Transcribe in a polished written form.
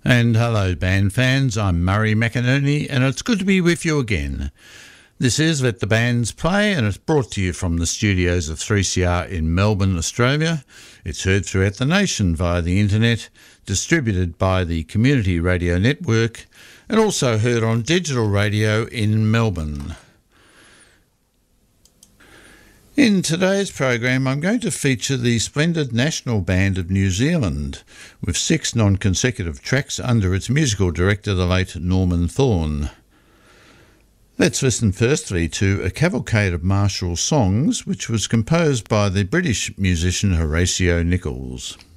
And hello band fans, I'm Murray McInerney and it's good to be with you again. This is Let the Bands Play and it's brought to you from the studios of 3CR in Melbourne, Australia. It's heard throughout the nation via the internet, distributed by the Community Radio Network and also heard on digital radio in Melbourne. In today's program, I'm going to feature the splendid National Band of New Zealand, with 6 non-consecutive tracks under its musical director, the late Norman Thorne. Let's listen firstly to A Cavalcade of Martial Songs, which was composed by the British musician Horatio Nichols.